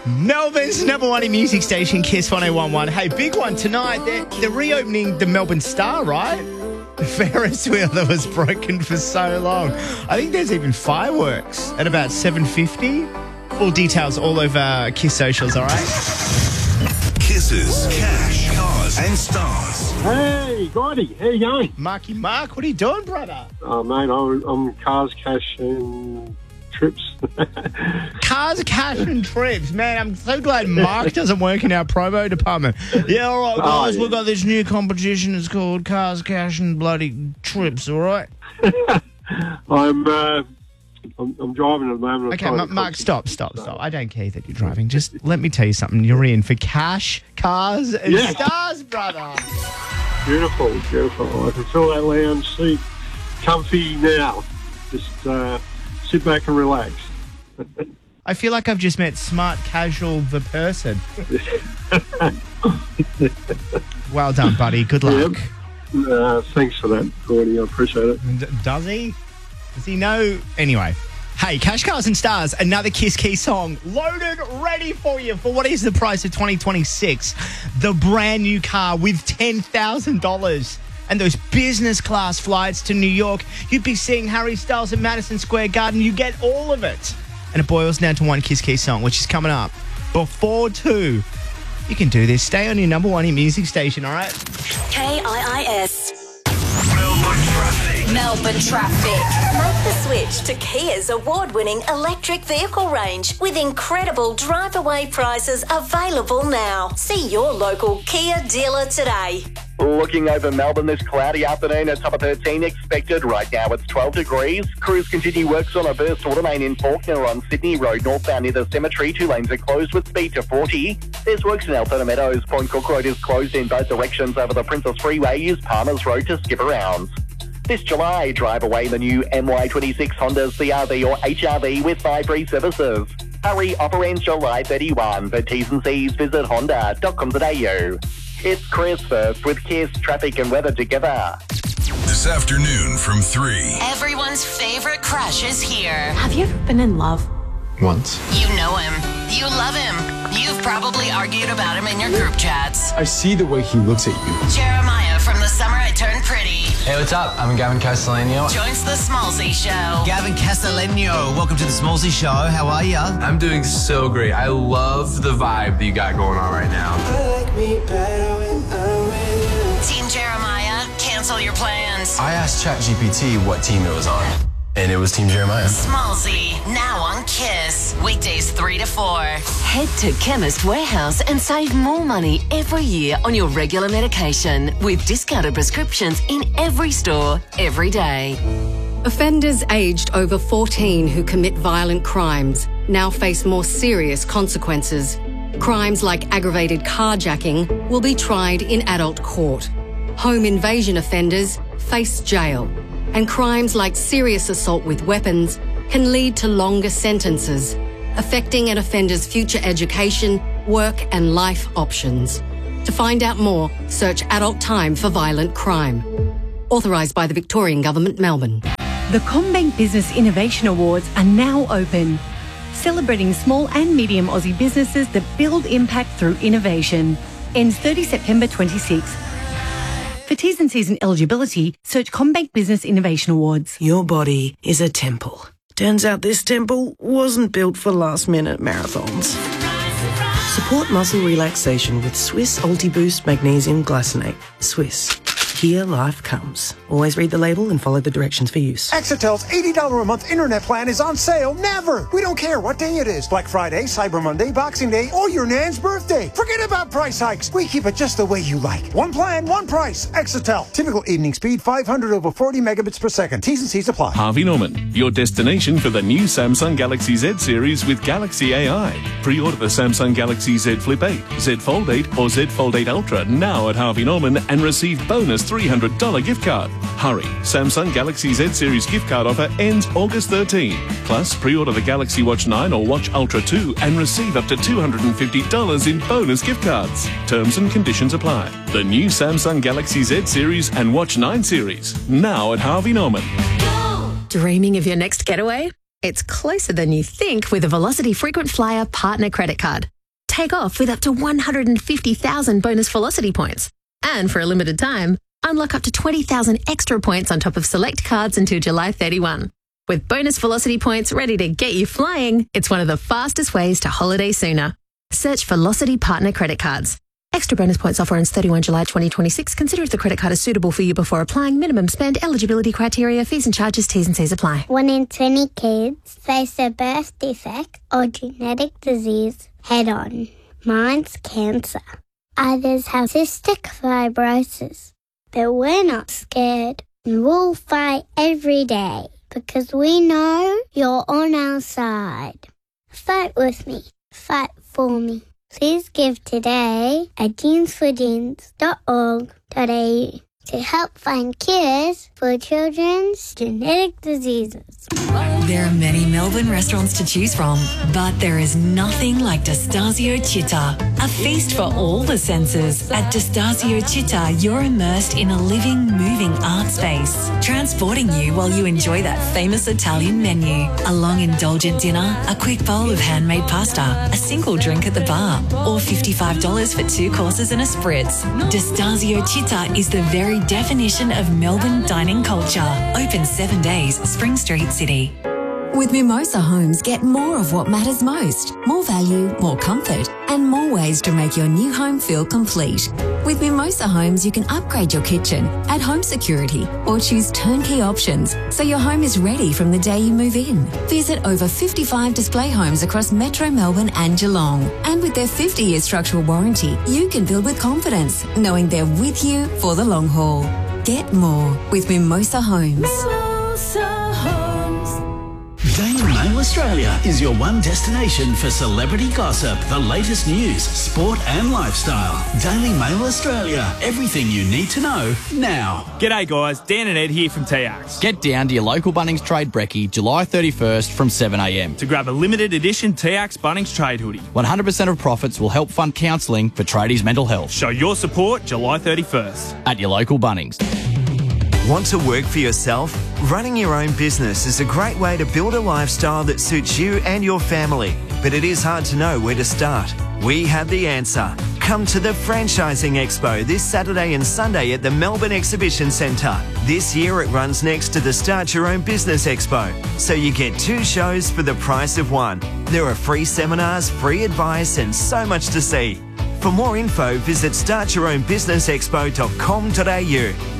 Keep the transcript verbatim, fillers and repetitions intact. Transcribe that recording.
Melbourne's number one in music station, Kiss one oh one one. Hey, big one tonight. They're, they're reopening the Melbourne Star, right? The Ferris wheel that was broken for so long. I think there's even fireworks at about seven fifty. Full details all over Kiss socials, all right? Kisses, cash, cars and stars. Hey, Gotti, how you going? Marky Mark, what are you doing, brother? Oh, mate, I'm, I'm cars, cash and trips. Cars, cash and trips. Man, I'm so glad Mark doesn't work in our promo department. Yeah, all right, guys, oh, yeah. We've got this new competition. It's called Cars, Cash and Bloody Trips, all right? I'm, uh, I'm I'm driving at the moment. I'm okay, M- Mark, stop, stop, stop. I don't care that you're driving. Just let me tell you something. You're in for cash, cars and yeah. stars, brother. Beautiful, beautiful. I can feel that lounge seat comfy now. Just... uh sit back and relax. I feel like I've just met Smart Casual the person. Well done, buddy. Good luck. Yep. Uh, thanks for that, Gordy. I appreciate it. D- does he? Does he know? Anyway. Hey, Cash, Cars and Stars, another Kiss Key song loaded, ready for you for what is the price of twenty twenty-six. The brand new car with ten thousand dollars. And those business class flights to New York. You'd be seeing Harry Styles at Madison Square Garden. You get all of it. And it boils down to one Kiss Key song, which is coming up before two. You can do this. Stay on your number one in music station, all right? K I I S. Melbourne traffic. Melbourne traffic. Make the switch to Kia's award-winning electric vehicle range with incredible drive-away prices available now. See your local Kia dealer today. Looking over Melbourne this cloudy afternoon, a top of thirteen expected. Right now it's twelve degrees. Crews continue works on a burst water main in Faulkner on Sydney Road northbound near the cemetery. Two lanes are closed with speed to forty. There's works in Altona Meadows. Point Cook Road is closed in both directions over the Princess Freeway. Use Palmer's Road to skip around. This July, drive away the new M Y twenty-six Honda C R V or H R V with five free services. Hurry, offer ends July thirty-first. For T's and C's, visit honda dot com dot a u. It's Chris first with Kiss, traffic and weather together. This afternoon from three. Everyone's favourite crush is here. Have you ever been in love? Once. You know him. You love him. You've probably argued about him in your group chats. I see the way he looks at you. Jeremiah from The Summer I Turned Pretty. Hey, what's up? I'm Gavin Castellano. Joins The Smallsy Show. Gavin Castellano, welcome to The Smallsy Show. How are ya? I'm doing so great. I love the vibe that you got going on right now. I like me better when I'm with you. Team Jeremiah, cancel your plans. I asked ChatGPT what team it was on, and it was Team Jeremiah. Smallsy, now on Kiss. Weekdays three to four. Head to Chemist Warehouse and save more money every year on your regular medication with discounted prescriptions in every store, every day. Offenders aged over fourteen who commit violent crimes now face more serious consequences. Crimes like aggravated carjacking will be tried in adult court. Home invasion offenders face jail. And crimes like serious assault with weapons can lead to longer sentences, affecting an offender's future education, work and life options. To find out more, search Adult Time for Violent Crime. Authorised by the Victorian Government, Melbourne. The CommBank Business Innovation Awards are now open, celebrating small and medium Aussie businesses that build impact through innovation. Ends thirtieth September twenty-sixth. For T's and C's and eligibility, search CommBank Business Innovation Awards. Your body is a temple. Turns out this temple wasn't built for last-minute marathons. Support muscle relaxation with Swiss Ultiboost Magnesium Glycinate. Swiss. Here life comes. Always read the label and follow the directions for use. Exitel's eighty dollars a month internet plan is on sale never. We don't care what day it is. Black Friday, Cyber Monday, Boxing Day, or your nan's birthday. Forget about price hikes. We keep it just the way you like. One plan, one price. Exitel. Typical evening speed five hundred over forty megabits per second. T's and C's apply. Harvey Norman, your destination for the new Samsung Galaxy Z series with Galaxy A I. Pre-order the Samsung Galaxy Z Flip eight, Z Fold eight, or Z Fold eight Ultra now at Harvey Norman and receive bonus three hundred dollars gift card. Hurry, Samsung Galaxy Z Series gift card offer ends August thirteenth. Plus, pre-order the Galaxy Watch nine or Watch Ultra two and receive up to two hundred fifty dollars in bonus gift cards. Terms and conditions apply. The new Samsung Galaxy Z Series and Watch nine series, now at Harvey Norman. Dreaming of your next getaway? It's closer than you think with a Velocity Frequent Flyer Partner Credit Card. take off with up to one hundred fifty thousand bonus Velocity points. And for a limited time, unlock up to twenty thousand extra points on top of select cards until July thirty-first. With bonus Velocity points ready to get you flying, it's one of the fastest ways to holiday sooner. Search Velocity Partner Credit Cards. Extra bonus points offer ends thirty-first July twenty twenty-six. Consider if the credit card is suitable for you before applying. Minimum spend, eligibility criteria, fees and charges, T's and C's apply. One in twenty kids face a birth defect or genetic disease head-on. Mine's cancer. Others have cystic fibrosis. But we're not scared. And we'll fight every day because we know you're on our side. Fight with me. Fight for me. Please give today at jeans for jeans dot org dot a u to help find cures for children's genetic diseases. There are many Melbourne restaurants to choose from, but there is nothing like Destasio Città, a feast for all the senses. At Destasio Città, you're immersed in a living, moving art space, transporting you while you enjoy that famous Italian menu. A long, indulgent dinner, a quick bowl of handmade pasta, a single drink at the bar, or fifty-five dollars for two courses and a spritz. Destasio Città is the very definition of Melbourne dining culture. Open seven days, Spring Street, City. With Mimosa Homes, get more of what matters most. More value, more comfort, and more ways to make your new home feel complete. With Mimosa Homes, you can upgrade your kitchen, add home security, or choose turnkey options so your home is ready from the day you move in. Visit over fifty-five display homes across Metro Melbourne and Geelong. And with their fifty-year structural warranty, you can build with confidence, knowing they're with you for the long haul. Get more with Mimosa Homes. Mimosa Homes. Daily Mail Australia is your one destination for celebrity gossip, the latest news, sport and lifestyle. Daily Mail Australia. Everything you need to know now. G'day guys, Dan and Ed here from T Axe. Get down to your local Bunnings Trade Brekkie July thirty-first from seven a m to grab a limited edition T Axe Bunnings Trade hoodie. one hundred percent of profits will help fund counselling for tradies' mental health. Show your support July thirty-first. At your local Bunnings. Want to work for yourself? Running your own business is a great way to build a lifestyle that suits you and your family, but it is hard to know where to start. We have the answer. Come to the Franchising Expo this Saturday and Sunday at the Melbourne Exhibition Centre. This year it runs next to the Start Your Own Business Expo, so you get two shows for the price of one. There are free seminars, free advice and so much to see. For more info, visit start your own business expo dot com dot a u.